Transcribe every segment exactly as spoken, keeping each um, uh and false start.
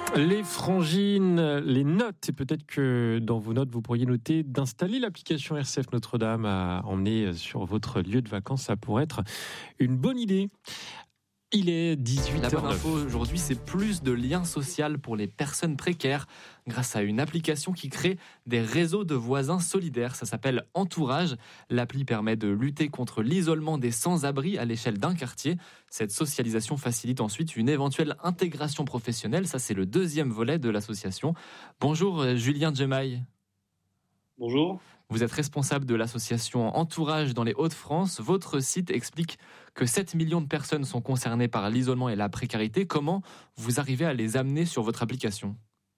Les frangines, les notes, et peut-être que dans vos notes, vous pourriez noter d'installer l'application R C F Notre-Dame à emmener sur votre lieu de vacances. Ça pourrait être une bonne idée. Il est dix-huit heures. La bonne info aujourd'hui, c'est plus de lien social pour les personnes précaires grâce à une application qui crée des réseaux de voisins solidaires. Ça s'appelle Entourage. L'appli permet de lutter contre l'isolement des sans-abri à l'échelle d'un quartier. Cette socialisation facilite ensuite une éventuelle intégration professionnelle. Ça, c'est le deuxième volet de l'association. Bonjour Julien Djemaï. Bonjour. Vous êtes responsable de l'association Entourage dans les Hauts-de-France. Votre site explique que sept millions de personnes sont concernées par l'isolement et la précarité. Comment vous arrivez à les amener sur votre application ?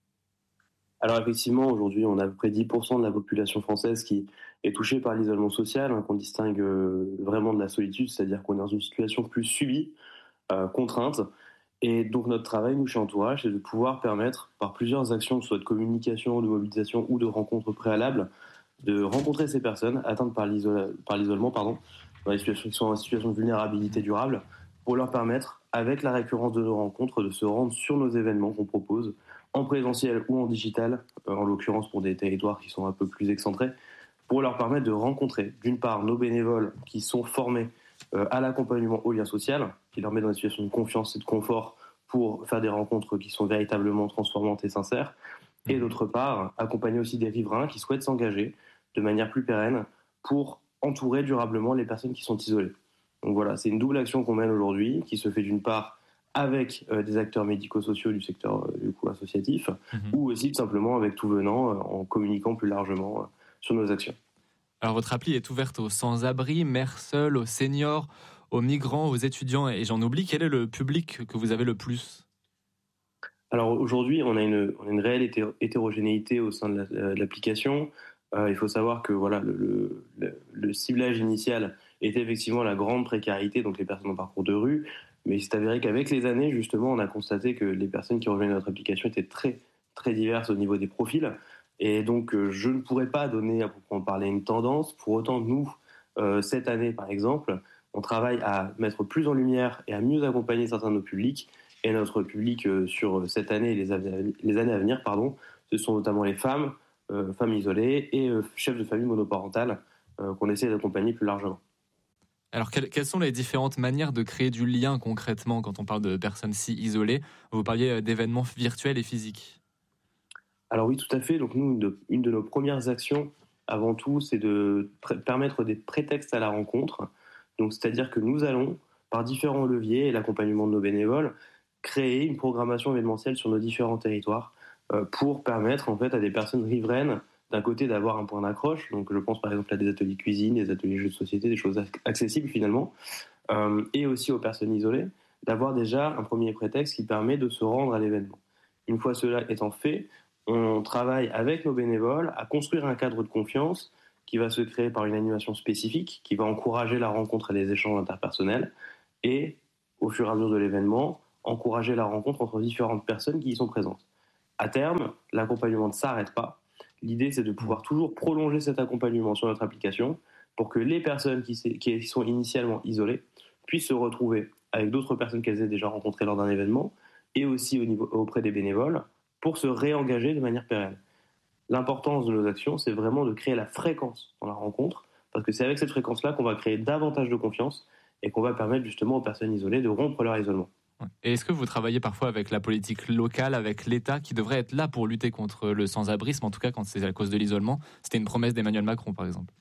Alors effectivement, aujourd'hui, on a à peu près dix pour cent de la population française qui est touchée par l'isolement social, hein, qu'on distingue vraiment de la solitude, c'est-à-dire qu'on est dans une situation plus subie, euh, contrainte. Et donc notre travail, nous, chez Entourage, c'est de pouvoir permettre, par plusieurs actions, soit de communication, de mobilisation ou de rencontres préalables, de rencontrer ces personnes atteintes par, l'isol- par l'isolement, pardon, dans les situations qui sont en situation de vulnérabilité durable, pour leur permettre, avec la récurrence de nos rencontres, de se rendre sur nos événements qu'on propose, en présentiel ou en digital, euh, en l'occurrence pour des territoires qui sont un peu plus excentrés, pour leur permettre de rencontrer, d'une part, nos bénévoles qui sont formés euh, à l'accompagnement au lien social, qui leur met dans une situation de confiance et de confort pour faire des rencontres qui sont véritablement transformantes et sincères, et d'autre part, accompagner aussi des riverains qui souhaitent s'engager de manière plus pérenne pour entourer durablement les personnes qui sont isolées. Donc voilà, c'est une double action qu'on mène aujourd'hui, qui se fait d'une part avec euh, des acteurs médico-sociaux du secteur euh, du coup associatif, mmh. ou aussi tout simplement avec tout venant, euh, en communiquant plus largement euh, sur nos actions. Alors votre appli est ouverte aux sans-abri, mères seules, aux seniors, aux migrants, aux étudiants, et j'en oublie, quel est le public que vous avez le plus ? Alors aujourd'hui, on a une, on a une réelle hété- hétérogénéité au sein de, la, de l'application. Euh, il faut savoir que voilà, le, le, le ciblage initial était effectivement la grande précarité, donc les personnes en parcours de rue. Mais il s'est avéré qu'avec les années, justement, on a constaté que les personnes qui rejoignaient notre application étaient très, très diverses au niveau des profils. Et donc, euh, je ne pourrais pas donner, à proprement parler, une tendance. Pour autant, nous, euh, cette année, par exemple, on travaille à mettre plus en lumière et à mieux accompagner certains de nos publics. Et notre public euh, sur cette année et les, av- les années à venir, pardon, ce sont notamment les femmes, euh, femmes isolées et euh, chefs de famille monoparentales euh, qu'on essaie d'accompagner plus largement. Alors, quelles, quelles sont les différentes manières de créer du lien concrètement quand on parle de personnes si isolées ? Vous parliez d'événements virtuels et physiques. Alors oui, tout à fait. Donc nous, une de, une de nos premières actions, avant tout, c'est de pr- permettre des prétextes à la rencontre. Donc, c'est-à-dire que nous allons, par différents leviers et l'accompagnement de nos bénévoles, créer une programmation événementielle sur nos différents territoires euh, pour permettre en fait à des personnes riveraines d'un côté d'avoir un point d'accroche. Donc je pense par exemple à des ateliers cuisine, des ateliers jeux de société, des choses accessibles finalement, euh, et aussi aux personnes isolées, d'avoir déjà un premier prétexte qui permet de se rendre à l'événement. Une fois cela étant fait, on travaille avec nos bénévoles à construire un cadre de confiance qui va se créer par une animation spécifique, qui va encourager la rencontre et les échanges interpersonnels, et au fur et à mesure de l'événement, encourager la rencontre entre différentes personnes qui y sont présentes. À terme, l'accompagnement ne s'arrête pas. L'idée, c'est de pouvoir toujours prolonger cet accompagnement sur notre application pour que les personnes qui, qui sont initialement isolées puissent se retrouver avec d'autres personnes qu'elles aient déjà rencontrées lors d'un événement et aussi au niveau, auprès des bénévoles pour se réengager de manière pérenne. L'importance de nos actions, c'est vraiment de créer la fréquence dans la rencontre parce que c'est avec cette fréquence-là qu'on va créer davantage de confiance et qu'on va permettre justement aux personnes isolées de rompre leur isolement. Et est-ce que vous travaillez parfois avec la politique locale, avec l'État qui devrait être là pour lutter contre le sans-abrisme, en tout cas quand c'est à cause de l'isolement ? C'était une promesse d'Emmanuel Macron, par exemple.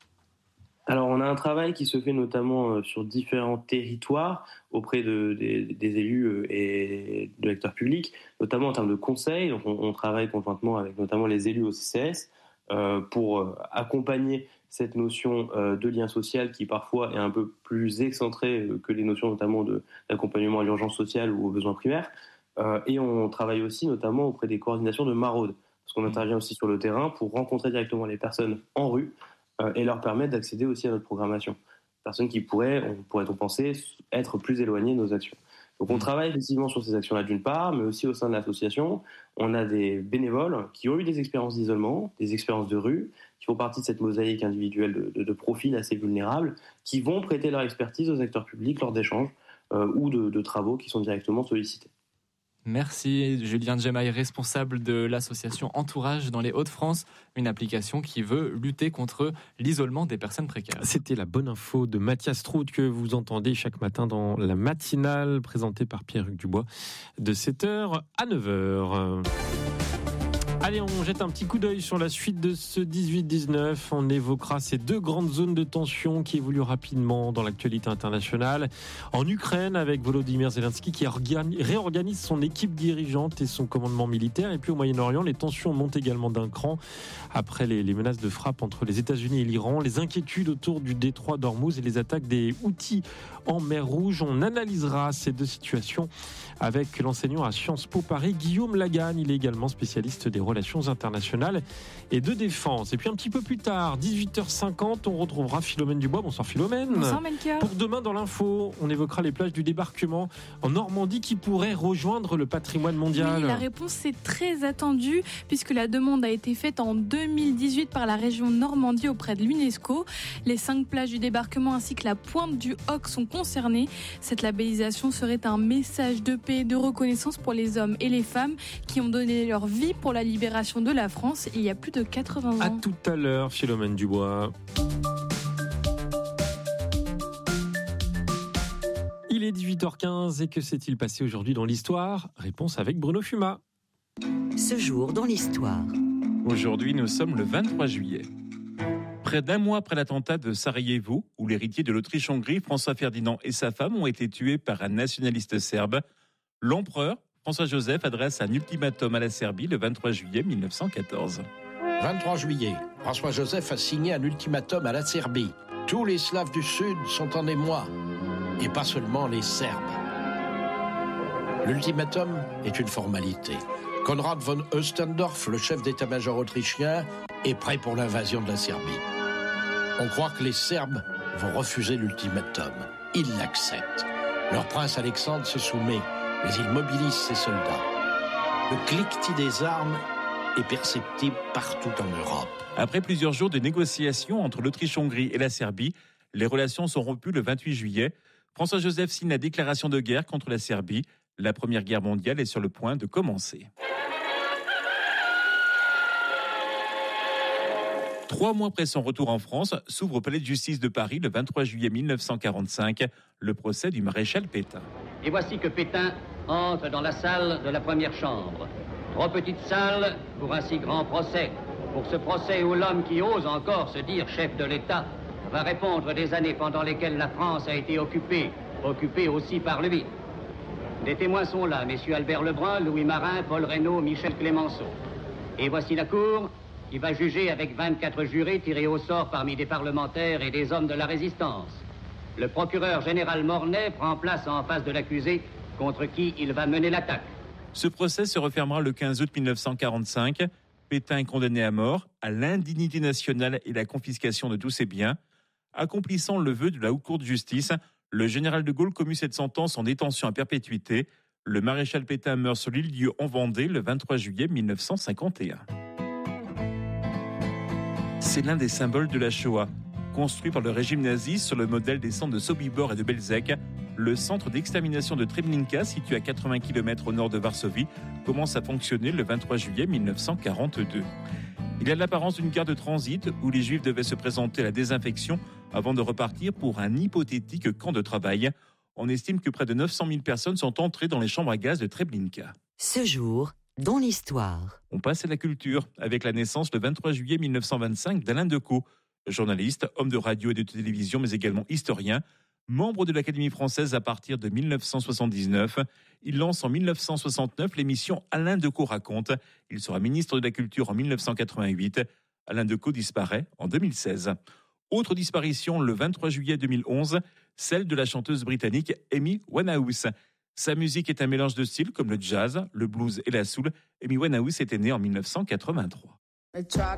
Alors, on a un travail qui se fait notamment sur différents territoires auprès de, des, des élus et de l'acteur public, notamment en termes de conseils. Donc, on, on travaille conjointement avec notamment les élus au C C S euh, pour accompagner cette notion euh, de lien social qui parfois est un peu plus excentrée que les notions notamment de, d'accompagnement à l'urgence sociale ou aux besoins primaires. Euh, et on travaille aussi notamment auprès des coordinations de maraude, parce qu'on intervient aussi sur le terrain pour rencontrer directement les personnes en rue euh, et leur permettre d'accéder aussi à notre programmation. Personnes qui pourraient, on pourrait-on penser, être plus éloignées de nos actions. Donc on travaille effectivement sur ces actions-là d'une part, mais aussi au sein de l'association, on a des bénévoles qui ont eu des expériences d'isolement, des expériences de rue, qui font partie de cette mosaïque individuelle de, de, de profils assez vulnérables, qui vont prêter leur expertise aux acteurs publics lors d'échanges euh, ou de, de travaux qui sont directement sollicités. Merci Julien Djemaï, responsable de l'association Entourage dans les Hauts-de-France, une application qui veut lutter contre l'isolement des personnes précaires. C'était la bonne info de Mathias Trout que vous entendez chaque matin dans la matinale présentée par Pierre-Hugues Dubois de sept heures à neuf heures. Allez, on jette un petit coup d'œil sur la suite de ce dix-huit dix-neuf. On évoquera ces deux grandes zones de tension qui évoluent rapidement dans l'actualité internationale. En Ukraine, avec Volodymyr Zelensky qui réorganise son équipe dirigeante et son commandement militaire. Et puis au Moyen-Orient, les tensions montent également d'un cran après les, les menaces de frappe entre les États-Unis et l'Iran, les inquiétudes autour du détroit d'Ormuz et les attaques des Houthis en mer Rouge. On analysera ces deux situations avec l'enseignant à Sciences Po Paris, Guillaume Lagagne. Il est également spécialiste des relations internationales et de défense. Et puis un petit peu plus tard, dix-huit heures cinquante, on retrouvera Philomène Dubois. Bonsoir Philomène. Bonsoir Melchior. Pour demain dans l'info, on évoquera les plages du débarquement en Normandie qui pourraient rejoindre le patrimoine mondial. Oui, la réponse est très attendue puisque la demande a été faite en deux mille dix-huit par la région Normandie auprès de l'UNESCO. Les cinq plages du débarquement ainsi que la pointe du Hoc sont concernées. Cette labellisation serait un message de paix et de reconnaissance pour les hommes et les femmes qui ont donné leur vie pour la libération de la France il y a plus de quatre-vingts ans. À tout à l'heure, Philomène Dubois. Il est dix-huit heures quinze et que s'est-il passé aujourd'hui dans l'histoire ? Réponse avec Bruno Fuma. Ce jour dans l'histoire. Aujourd'hui, nous sommes le vingt-trois juillet. Près d'un mois après l'attentat de Sarajevo, où l'héritier de l'Autriche-Hongrie, François Ferdinand, et sa femme ont été tués par un nationaliste serbe, l'empereur François-Joseph adresse un ultimatum à la Serbie le vingt-trois juillet mille neuf cent quatorze. vingt-trois juillet, François-Joseph a signé un ultimatum à la Serbie. Tous les Slaves du Sud sont en émoi, et pas seulement les Serbes. L'ultimatum est une formalité. Konrad von Oestendorf, le chef d'état-major autrichien, est prêt pour l'invasion de la Serbie. On croit que les Serbes vont refuser l'ultimatum. Ils l'acceptent. Leur prince Alexandre se soumet, mais il mobilise ses soldats. Le cliquetis des armes est perceptible partout en Europe. Après plusieurs jours de négociations entre l'Autriche-Hongrie et la Serbie, les relations sont rompues le vingt-huit juillet. François-Joseph signe la déclaration de guerre contre la Serbie. La Première Guerre mondiale est sur le point de commencer. Trois mois après son retour en France, s'ouvre au Palais de justice de Paris le vingt-trois juillet mille neuf cent quarante-cinq, le procès du maréchal Pétain. Et voici que Pétain entre dans la salle de la première chambre. Trop petite salle pour un si grand procès. Pour ce procès où l'homme qui ose encore se dire chef de l'État va répondre des années pendant lesquelles la France a été occupée, occupée aussi par lui. Des témoins sont là, messieurs Albert Lebrun, Louis Marin, Paul Reynaud, Michel Clémenceau. Et voici la cour qui va juger avec vingt-quatre jurés tirés au sort parmi des parlementaires et des hommes de la résistance. Le procureur général Mornay prend place en face de l'accusé contre qui il va mener l'attaque. Ce procès se refermera le quinze août mille neuf cent quarante-cinq. Pétain est condamné à mort, à l'indignité nationale et la confiscation de tous ses biens. Accomplissant le vœu de la Haute Cour de justice, le général de Gaulle commue cette sentence en détention à perpétuité. Le maréchal Pétain meurt sur l'île-Dieu en Vendée le vingt-trois juillet mille neuf cent cinquante et un. C'est l'un des symboles de la Shoah. Construit par le régime nazi sur le modèle des centres de Sobibor et de Belzec, le centre d'extermination de Treblinka, situé à quatre-vingts kilomètres au nord de Varsovie, commence à fonctionner le vingt-trois juillet mille neuf cent quarante-deux. Il a l'apparence d'une gare de transit où les Juifs devaient se présenter à la désinfection avant de repartir pour un hypothétique camp de travail. On estime que près de neuf cent mille personnes sont entrées dans les chambres à gaz de Treblinka. Ce jour dans l'histoire. On passe à la culture avec la naissance le vingt-trois juillet mille neuf cent vingt-cinq d'Alain Decaux, journaliste, homme de radio et de télévision, mais également historien. Membre de l'Académie française à partir de mille neuf cent soixante-dix-neuf, il lance en mille neuf cent soixante-neuf l'émission Alain Decaux raconte. Il sera ministre de la Culture en mille neuf cent quatre-vingt-huit. Alain Decaux disparaît en deux mille seize. Autre disparition le vingt-trois juillet deux mille onze, celle de la chanteuse britannique Amy Winehouse. Sa musique est un mélange de styles comme le jazz, le blues et la soul. Amy Winehouse était née en mille neuf cent quatre-vingt-trois.